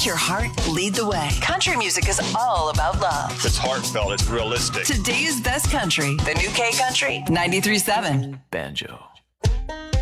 Let your heart lead the way. Country music is all about love. It's heartfelt. It's realistic. Today's best country. The new K Country 93.7. Banjo.